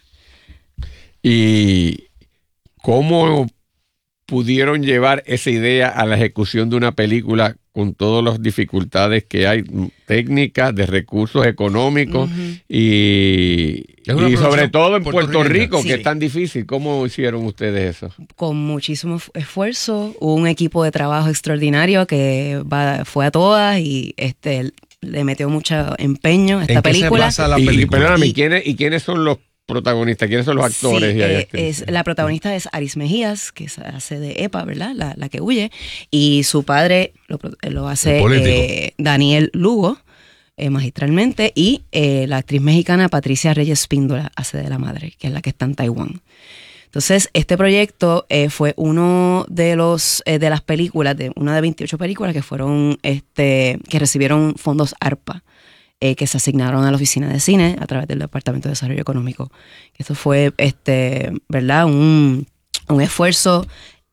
¿Y cómo pudieron llevar esa idea a la ejecución de una película con todas las dificultades que hay, técnicas, de recursos económicos y sobre todo en Puerto Rico, sí, que es tan difícil? ¿Cómo hicieron ustedes eso? Con muchísimo esfuerzo, un equipo de trabajo extraordinario que fue a todas y le metió mucho empeño a esta película. ¿En qué se basa la película? Perdóname, ¿y quiénes son los protagonistas? ¿Quiénes son los actores? La protagonista es Aris Mejías, que hace de Epa, ¿verdad? La que huye. Y su padre lo hace Daniel Lugo, magistralmente. Y la actriz mexicana Patricia Reyes Píndola hace de la madre, que es la que está en Taiwán. Entonces, este proyecto fue uno de las películas, una de 28 películas que fueron, que recibieron fondos ARPA. Que se asignaron a la oficina de cine a través del Departamento de Desarrollo Económico. Esto fue, ¿verdad?, un esfuerzo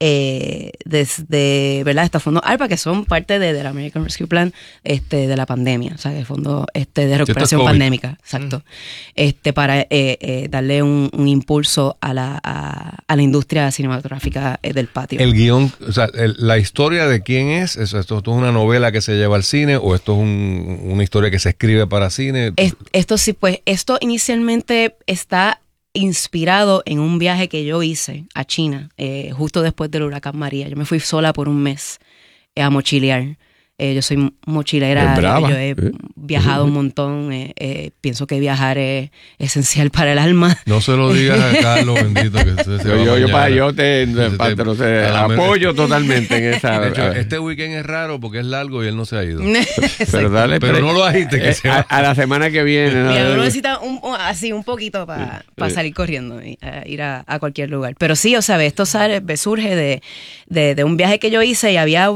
desde, ¿verdad?, estos fondos ARPA, que son parte del American Rescue Plan de la pandemia, o sea, el fondo de recuperación pandémica, exacto, para darle un impulso a la industria cinematográfica del patio. El guión, o sea, la historia de quién es, ¿esto es una novela que se lleva al cine o esto es una historia que se escribe para cine? Esto sí, pues, esto inicialmente está inspirado en un viaje que yo hice a China justo después del huracán María. Yo me fui sola por un mes a mochilear. Yo soy mochilera, yo he viajado un montón, pienso que viajar es esencial para el alma. No se lo digas a Carlos, bendito, que usted se yo te apoyo totalmente en esa. De hecho, este weekend es raro porque es largo y él no se ha ido. pero no lo agite, que se va. A la semana que viene. Uno necesita un poquito para salir corriendo y ir a cualquier lugar. Pero sí, o sea, esto surge de un viaje que yo hice y había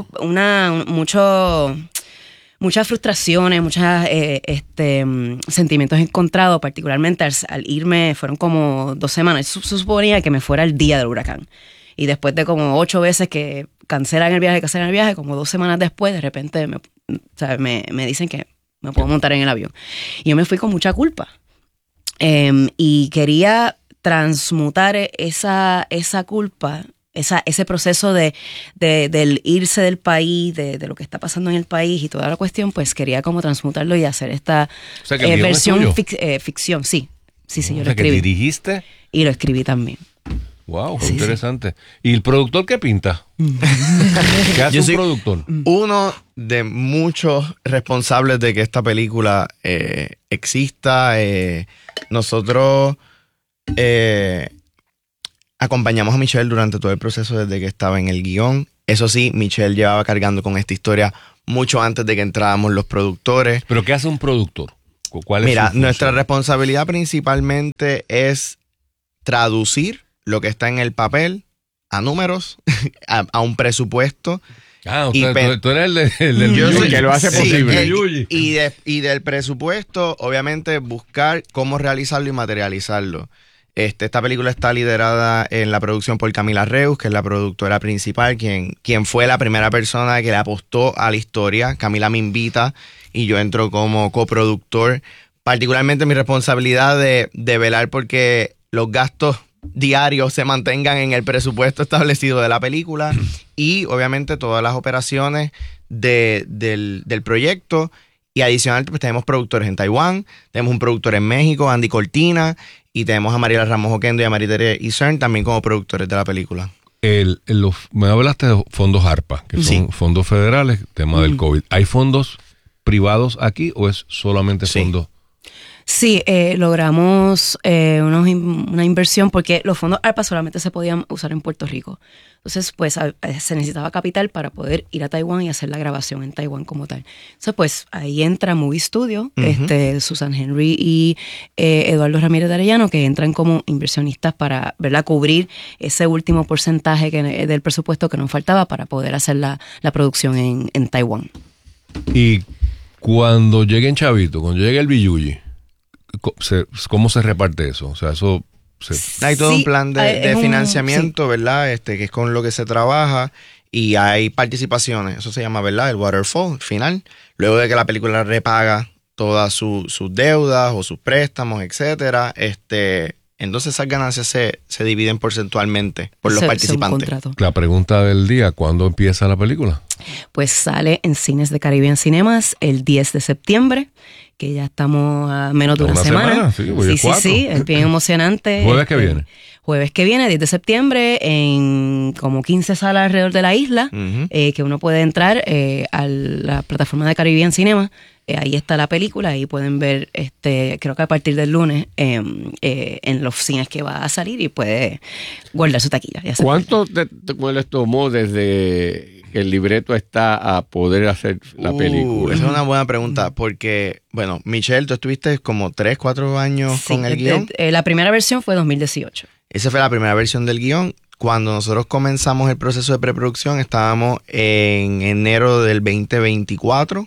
muchas frustraciones, muchos sentimientos encontrados, particularmente al irme, fueron como 2 semanas. Se suponía que me fuera el día del huracán. Y después de como 8 veces que cancelan el viaje, como 2 semanas después, de repente me dicen que me puedo montar en el avión. Y yo me fui con mucha culpa. Y quería transmutar esa culpa, ese proceso del irse del país, de lo que está pasando en el país y toda la cuestión, pues quería como transmutarlo y hacer esta versión ficción. Sí, yo lo escribí. ¿Que dirigiste? Y lo escribí también. Wow, qué interesante. ¿Y el productor qué pinta? ¿Qué hace un productor? Uno de muchos responsables de que esta película exista. Nosotros acompañamos a Michelle durante todo el proceso desde que estaba en el guión. Eso sí, Michelle llevaba cargando con esta historia mucho antes de que entráramos los productores. ¿Pero qué hace un productor? ¿Cuál es Mira, su función? nuestra responsabilidad principalmente es traducir lo que está en el papel a números, a un presupuesto. Ah, tú eres el del yo Yuyi, que lo hace posible. Y del presupuesto, obviamente, buscar cómo realizarlo y materializarlo. Esta película está liderada en la producción por Camila Reus, que es la productora principal, quien fue la primera persona que le apostó a la historia. Camila me invita y yo entro como coproductor. Particularmente mi responsabilidad de velar porque los gastos diarios se mantengan en el presupuesto establecido de la película y obviamente todas las operaciones del proyecto. Y adicional, pues tenemos productores en Taiwán, tenemos un productor en México, Andy Cortina, y tenemos a Mariela Ramos Oquendo y a Maritere Isern también como productores de la película. Me hablaste de fondos ARPA, que son fondos federales, tema del COVID. ¿Hay fondos privados aquí o es solamente fondos? Sí, logramos una inversión porque los fondos ARPA solamente se podían usar en Puerto Rico. Entonces, pues se necesitaba capital para poder ir a Taiwán y hacer la grabación en Taiwán como tal. Entonces, pues ahí entra Movie Studio, Susan Henry y Eduardo Ramírez de Arellano, que entran como inversionistas para, ¿verdad?, cubrir ese último porcentaje del presupuesto que nos faltaba para poder hacer la producción en Taiwán. Y cuando llegue en Chavito, cuando llegue el Biyuyi, ¿cómo se reparte eso? O sea, eso... Hay todo un plan de financiamiento, ¿verdad? Que es con lo que se trabaja y hay participaciones. Eso se llama, ¿verdad? El waterfall final. Luego de que la película repaga todas sus deudas o sus préstamos, etcétera, entonces esas ganancias se dividen porcentualmente por los participantes. La pregunta del día, ¿cuándo empieza la película? Pues sale en cines de Caribbean Cinemas el 10 de septiembre, que ya estamos a menos de una semana. Sí, es bien emocionante. ¿Jueves que viene? Jueves que viene, 10 de septiembre, en como 15 salas alrededor de la isla, que uno puede entrar a la plataforma de Caribbean Cinema. Ahí está la película, ahí pueden ver, creo que a partir del lunes, en los cines que va a salir y puede guardar su taquilla. ¿Cuánto les tomó desde que el libreto está a poder hacer la película? Esa es una buena pregunta, porque, bueno, Michelle, tú estuviste como 3-4 años con el guión. La primera versión fue 2018. Esa fue la primera versión del guión. Cuando nosotros comenzamos el proceso de preproducción, estábamos en enero del 2024.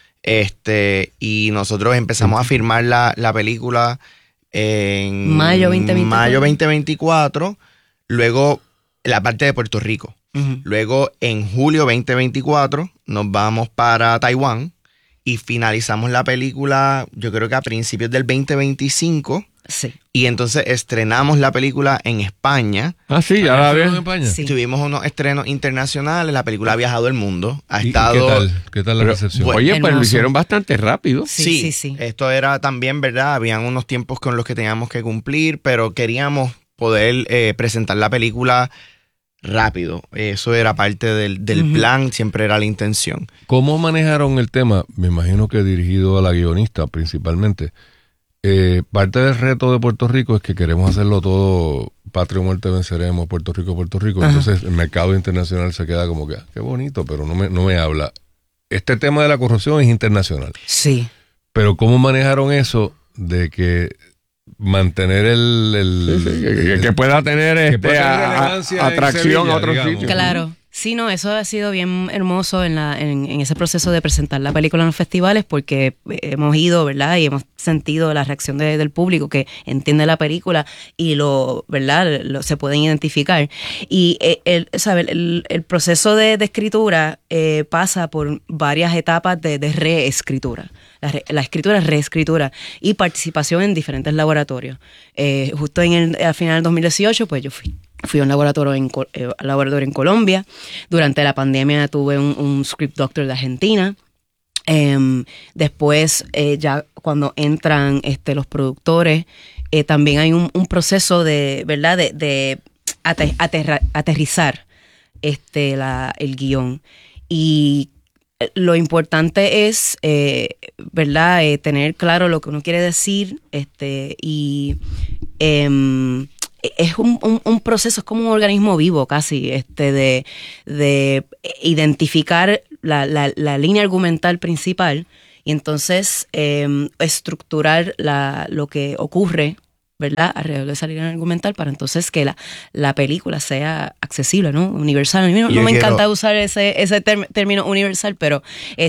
Y nosotros empezamos a filmar la película en mayo 2024. Luego la parte de Puerto Rico. Luego en julio 2024 nos vamos para Taiwán y finalizamos la película, yo creo que a principios del 2025. Sí. Y entonces estrenamos la película en España. Ah, sí, ya la vieron en España. Sí. Tuvimos unos estrenos internacionales. La película ha viajado el mundo. ¿Qué tal la recepción? Oye, hermoso. pues lo hicieron bastante rápido. Sí. Esto era también, ¿verdad? Habían unos tiempos con los que teníamos que cumplir, pero queríamos poder presentar la película rápido. Eso era parte del plan, siempre era la intención. ¿Cómo manejaron el tema? Me imagino que dirigido a la guionista principalmente. Parte del reto de Puerto Rico es que queremos hacerlo todo patria o muerte venceremos, Puerto Rico. Ajá. Entonces el mercado internacional se queda como que, qué bonito, pero no me habla. Este tema de la corrupción es internacional. Sí. Pero ¿cómo manejaron eso de que mantener que pueda tener relevancia atracción Sevilla, a otros digamos? sitios? Claro. Sí, no, eso ha sido bien hermoso en ese proceso de presentar la película en los festivales, porque hemos ido, ¿verdad? Y hemos sentido la reacción del público que entiende la película y ¿verdad? Se pueden identificar. Y el proceso de escritura pasa por varias etapas de reescritura. La escritura es reescritura y participación en diferentes laboratorios. Justo al final del 2018, pues yo fui a un laboratorio en Colombia. Durante la pandemia tuve un script doctor de Argentina. Después, ya cuando entran los productores, también hay un proceso de, ¿verdad? de aterrizar el guión. Y lo importante es, ¿verdad? Tener claro lo que uno quiere decir, y es un proceso, es como un organismo vivo casi, de identificar la línea argumental principal y entonces estructurar lo que ocurre, ¿verdad? Alrededor de esa línea argumental para entonces que la película sea accesible, ¿no? Universal. A mí no me encanta usar ese término universal, pero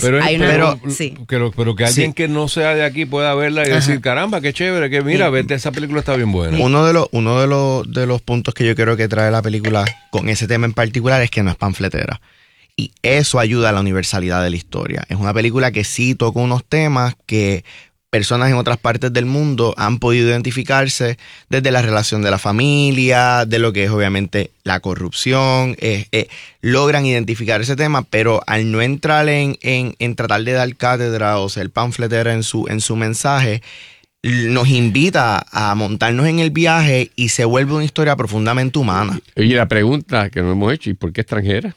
que alguien que no sea de aquí pueda verla y decir, caramba, qué chévere, que mira, vete, esa película está bien buena. Uno de los puntos que yo creo que trae la película con ese tema en particular es que no es panfletera. Y eso ayuda a la universalidad de la historia. Es una película que sí toca unos temas que personas en otras partes del mundo han podido identificarse, desde la relación de la familia, de lo que es obviamente la corrupción, logran identificar ese tema, pero al no entrar en tratar de dar cátedra o ser panfletera en su mensaje, nos invita a montarnos en el viaje y se vuelve una historia profundamente humana. Oye, la pregunta que nos hemos hecho, ¿y por qué extranjera?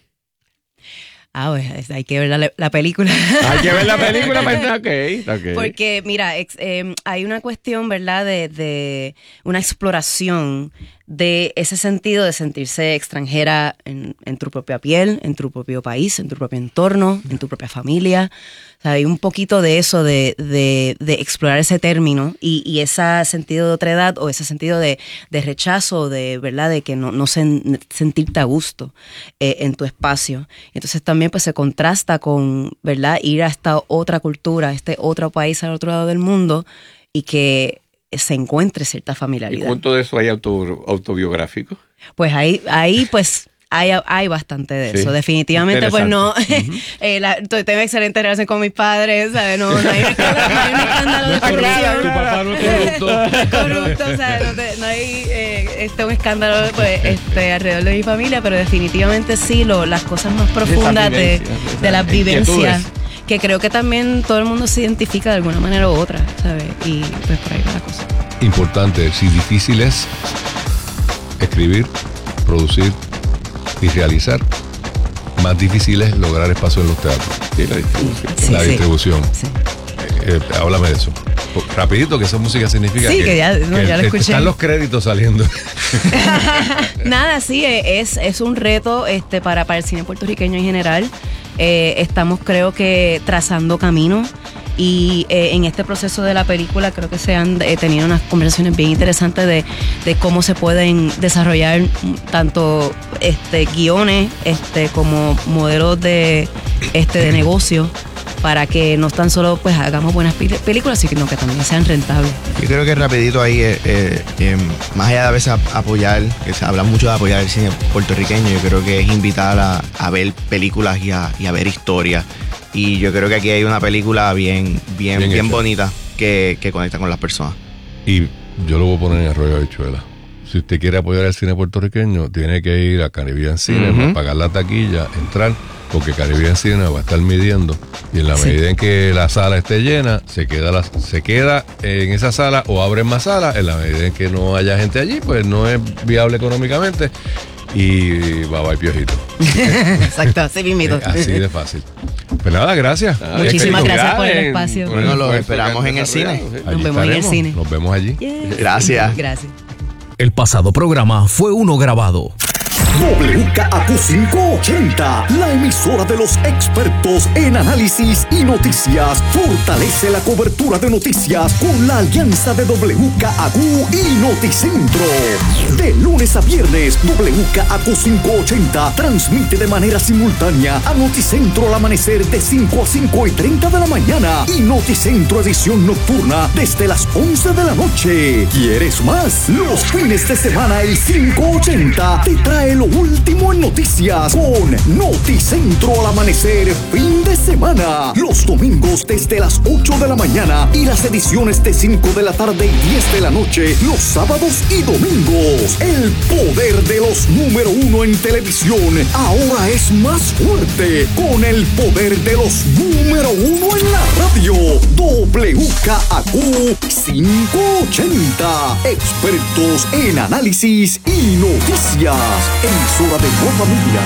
Pues hay que ver la película. Hay que ver la película para okay. Porque, mira, hay una cuestión, ¿verdad? De una exploración de ese sentido de sentirse extranjera en tu propia piel, en tu propio país, en tu propio entorno, en tu propia familia. O sea, hay un poquito de eso, de explorar ese término y ese sentido de otredad o ese sentido de rechazo, ¿verdad? De que no sentirte a gusto en tu espacio. Entonces también pues se contrasta con, ¿verdad? Ir a esta otra cultura, a este otro país al otro lado del mundo y que se encuentre cierta familiaridad. ¿Y cuánto de eso hay autobiográfico? Pues ahí pues hay bastante de eso. Definitivamente pues no. Tengo excelente relación con mis padres, ¿sabes? No hay un escándalo de corrupción. Tu papá no es corrupto, o sea, no hay un escándalo pues, alrededor de mi familia, pero definitivamente sí, las cosas más profundas de las vivencias, que creo que también todo el mundo se identifica de alguna manera u otra, ¿sabes? Y pues por ahí va la cosa. Importante, si difícil es escribir, producir y realizar, más difícil es lograr espacio en los teatros. La distribución. Sí. Háblame de eso. Rapidito, que esa música significa que ya lo escuché. Están los créditos saliendo. Nada, sí, es un reto para el cine puertorriqueño en general. Estamos, creo que, trazando camino. Y en este proceso de la película creo que se han tenido unas conversaciones bien interesantes de cómo se pueden desarrollar tanto guiones como modelos de negocio para que no tan solo pues hagamos buenas películas, sino que también sean rentables. Yo creo que rapidito ahí, más allá de a veces apoyar, que se habla mucho de apoyar el cine puertorriqueño, yo creo que es invitar a ver películas y a ver historias. Y yo creo que aquí hay una película bien bonita que conecta con las personas. Y yo lo voy a poner en Arroyo Habichuela. Si usted quiere apoyar el cine puertorriqueño, tiene que ir a Caribbean Cinema, pagar la taquilla, entrar, porque Caribbean Cinema va a estar midiendo. Y en la medida en que la sala esté llena, se queda en esa sala o abren más salas. En la medida en que no haya gente allí, pues no es viable económicamente. Y bye piojito. Exacto, así mismo. Así de fácil. Pues nada, gracias. Muchísimas gracias por el espacio. Bueno, los esperamos en el cine. Nos vemos en el cine. Nos vemos allí. Gracias. Gracias. El pasado programa fue uno grabado. WKAQ580, la emisora de los expertos en análisis y noticias, fortalece la cobertura de noticias con la alianza de WKAQ y Noticentro. De lunes a viernes, WKAQ580 transmite de manera simultánea a Noticentro al amanecer de 5 a 5:30 de la mañana y Noticentro edición nocturna desde las 11 de la noche. ¿Quieres más? Los fines de semana el 580 te trae lo último en noticias con Noticentro al amanecer fin de semana. Los domingos desde las 8 de la mañana y las ediciones de 5 de la tarde y 10 de la noche los sábados y domingos. El poder de los número 1 en televisión ahora es más fuerte con el poder de los número 1 en la radio. WKAQ 580, expertos en análisis y noticias. Emisora de Nueva Media.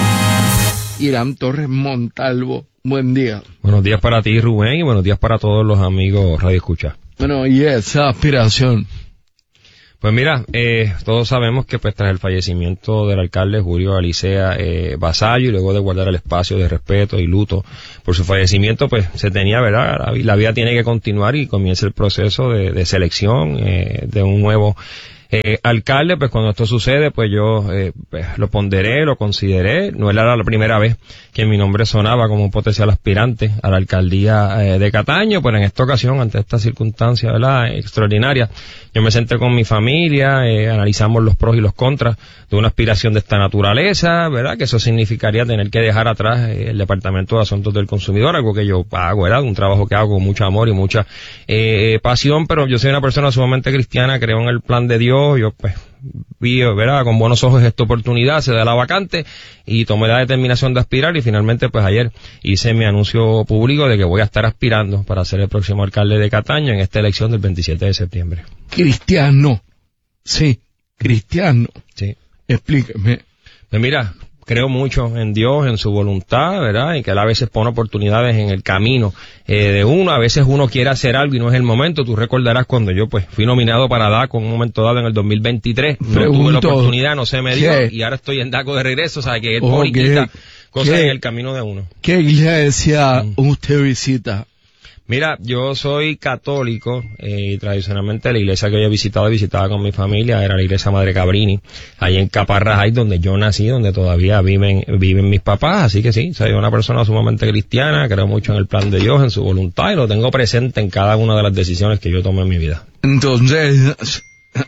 Irán Torres Montalvo, buen día. Buenos días para ti, Rubén, y buenos días para todos los amigos Radio Escucha. Bueno, y esa aspiración. Pues mira, todos sabemos que pues tras el fallecimiento del alcalde Julio Alicea Vasallo, y luego de guardar el espacio de respeto y luto por su fallecimiento, pues se tenía, ¿verdad? La vida tiene que continuar y comienza el proceso de selección de un nuevo alcalde. Pues cuando esto sucede, pues yo pues, lo ponderé, lo consideré. No era la primera vez que mi nombre sonaba como un potencial aspirante a la alcaldía de Cataño, pero en esta ocasión, ante esta circunstancia, ¿verdad?, extraordinaria, yo me senté con mi familia, analizamos los pros y los contras de una aspiración de esta naturaleza, ¿verdad?, que eso significaría tener que dejar atrás el Departamento de Asuntos del Consumidor, algo que yo hago, ¿verdad?, un trabajo que hago con mucho amor y mucha pasión, pero yo soy una persona sumamente cristiana, creo en el plan de Dios. Yo pues vi, ¿verdad?, con buenos ojos esta oportunidad, se da la vacante y tomé la determinación de aspirar, y finalmente pues ayer hice mi anuncio público de que voy a estar aspirando para ser el próximo alcalde de Cataño en esta elección del 27 de septiembre. Cristiano. Sí, cristiano. Sí. Explíqueme. Pues mira, creo mucho en Dios, en su voluntad, ¿verdad? Y que Él a veces pone oportunidades en el camino de uno. A veces uno quiere hacer algo y no es el momento. Tú recordarás cuando yo pues fui nominado para DACO en un momento dado en el 2023. No tuve la oportunidad, no se me dio, y ahora estoy en DACO de regreso. O sea, que Él pone y quita cosas en el camino de uno. ¿Qué iglesia usted visita? Mira, yo soy católico y tradicionalmente la iglesia que yo he visitado y visitaba con mi familia era la iglesia Madre Cabrini, ahí en Caparrajay, donde yo nací, donde todavía viven mis papás. Así que sí, soy una persona sumamente cristiana, creo mucho en el plan de Dios, en su voluntad, y lo tengo presente en cada una de las decisiones que yo tomo en mi vida. Entonces,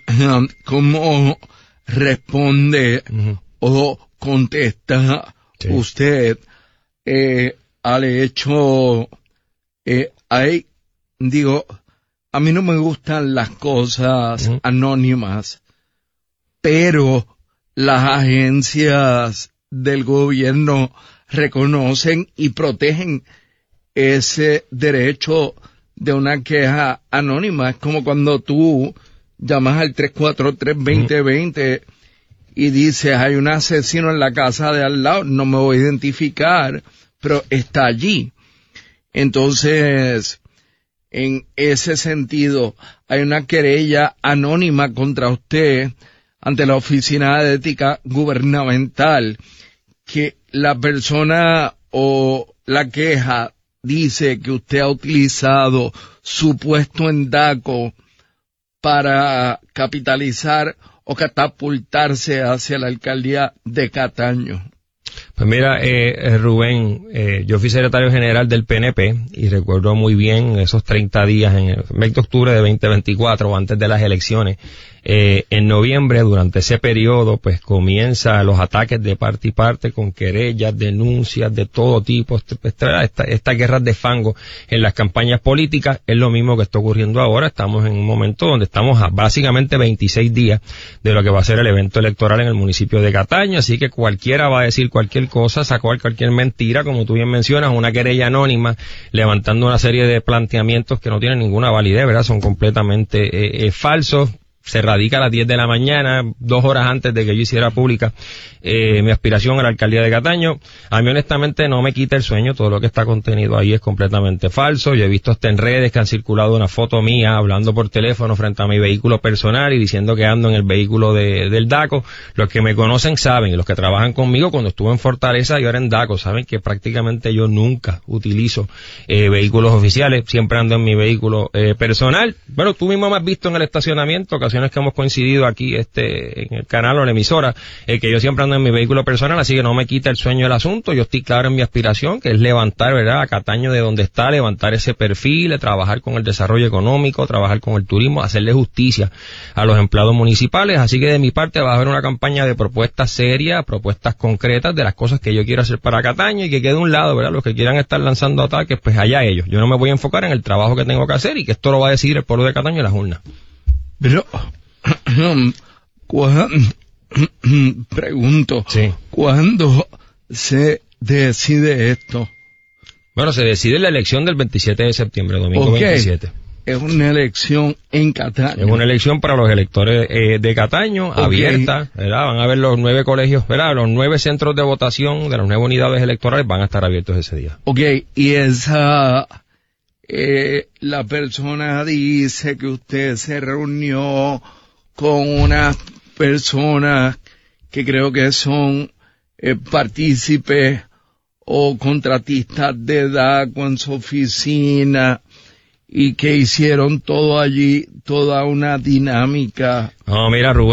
¿cómo responde o contesta usted al hecho... a mí no me gustan las cosas anónimas, pero las agencias del gobierno reconocen y protegen ese derecho de una queja anónima? Es como cuando tú llamas al 343-2020 y dices, hay un asesino en la casa de al lado, no me voy a identificar, pero está allí. Entonces, en ese sentido, hay una querella anónima contra usted ante la Oficina de Ética Gubernamental, que la persona o la queja dice que usted ha utilizado su puesto en DACO para capitalizar o catapultarse hacia la alcaldía de Cataño. Pues mira, Rubén, yo fui secretario general del PNP y recuerdo muy bien esos 30 días en el mes de octubre de 2024, antes de las elecciones. En noviembre, durante ese periodo, pues comienzan los ataques de parte y parte con querellas, denuncias de todo tipo, estas guerras de fango en las campañas políticas. Es lo mismo que está ocurriendo ahora. Estamos en un momento donde estamos a básicamente 26 días de lo que va a ser el evento electoral en el municipio de Cataño, así que cualquiera va a decir cualquier cosa, sacar cualquier mentira, como tú bien mencionas, una querella anónima, levantando una serie de planteamientos que no tienen ninguna validez, ¿verdad? Son completamente falsos. se radica a las 10 de la mañana, 2 horas antes de que yo hiciera pública mi aspiración a la alcaldía de Cataño. A mí honestamente no me quita el sueño, todo lo que está contenido ahí es completamente falso. Yo he visto hasta en redes que han circulado una foto mía hablando por teléfono frente a mi vehículo personal y diciendo que ando en el vehículo del DACO. Los que me conocen saben, y los que trabajan conmigo cuando estuve en Fortaleza y ahora en DACO, saben que prácticamente yo nunca utilizo vehículos oficiales, siempre ando en mi vehículo personal. Bueno, tú mismo me has visto en el estacionamiento, ocasiones que hemos coincidido aquí en el canal o en la emisora, que yo siempre ando en mi vehículo personal, así que no me quita el sueño el asunto. Yo estoy claro en mi aspiración, que es levantar, ¿verdad?, a Cataño de donde está, levantar ese perfil, trabajar con el desarrollo económico, trabajar con el turismo, hacerle justicia a los empleados municipales. Así que de mi parte va a haber una campaña de propuestas serias, propuestas concretas de las cosas que yo quiero hacer para Cataño, y que quede a un lado, ¿verdad?, los que quieran estar lanzando ataques, pues allá ellos. Yo no me voy a enfocar en el trabajo que tengo que hacer, y que esto lo va a decidir el pueblo de Cataño en las urnas. Pero, pregunto, sí, ¿cuándo se decide esto? Bueno, se decide en la elección del 27 de septiembre, domingo 27. Es una elección en Cataño. Es una elección para los electores de Cataño, abierta, ¿verdad? Van a ver los 9 colegios, ¿verdad? Los 9 centros de votación de las 9 unidades electorales van a estar abiertos ese día. Ok, y esa... la persona dice que usted se reunió con unas personas que creo que son partícipes o contratistas de DACO en su oficina, y que hicieron todo allí, toda una dinámica. No, mira, Rubén.